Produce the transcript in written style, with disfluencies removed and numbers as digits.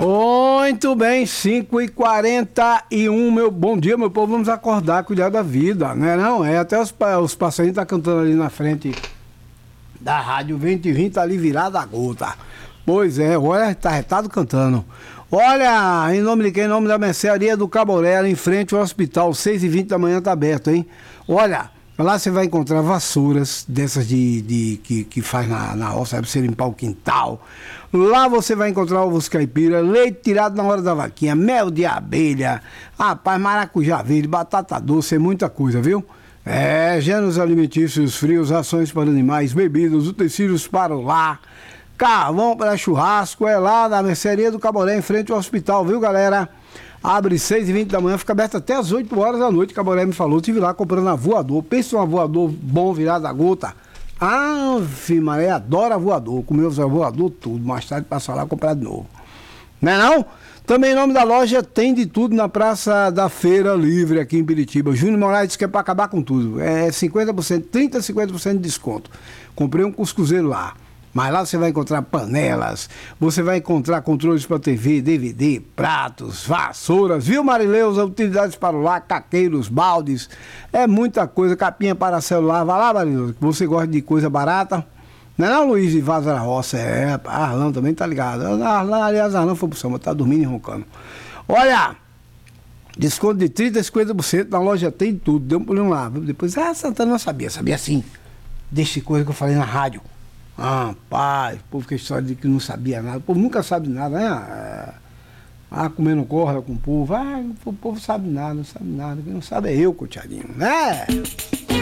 Muito bem, 5h41, meu bom dia, meu povo, vamos acordar, cuidar da vida, né? Não, é até os passarinhos estão cantando ali na frente da rádio, vento e vim tá ali virado a gota. Pois é, olha, tá retado cantando. Olha, em nome de quem? Em nome da mercearia do Caboré, ali em frente ao hospital, 6h20 da manhã tá aberto, hein? Olha, lá você vai encontrar vassouras dessas que faz na roça, pra você limpar o quintal. Lá você vai encontrar ovos caipira, leite tirado na hora da vaquinha, mel de abelha, rapaz, maracujá verde, batata doce, é muita coisa, viu? Gêneros alimentícios frios, rações para animais, bebidas, utensílios para o lar, carvão para churrasco, é lá na mercearia do Caboré, em frente ao hospital, viu, galera? Abre 6h20 da manhã, fica aberto até as 8 horas da noite. Caboré me falou, tive lá comprando a voador. Pensa um voador bom, virado a gota. Ave Maria, adora voador. Comeu os voador tudo. Mais tarde passa lá comprar de novo. Não é não? Também em nome da loja tem de tudo na Praça da Feira Livre aqui em Piritiba. Júnior Moraes disse que é para acabar com tudo. É 50%, 30%, 50% de desconto. Comprei um cuscuzeiro lá. Mas lá você vai encontrar panelas, você vai encontrar controles para TV, DVD, pratos, vassouras, viu, Marileusa? Utilidades para o lar, caqueiros, baldes, é muita coisa, capinha para celular. Vai lá, Marileusa, que você gosta de coisa barata. Não é não, Luiz de Vaza da Roça? Arlão também tá ligado. Aliás, Arlão foi pro samba, tá dormindo e roncando. Olha, desconto de 30% a 50% na loja tem tudo, deu um pulinho lá. Depois, Santana não sabia sim, desse coisa que eu falei na rádio. Pai, o povo que história de que não sabia nada, o povo nunca sabe nada, né? Comendo corda com o povo, o povo sabe nada, não sabe nada, quem não sabe é eu, coitadinho, né?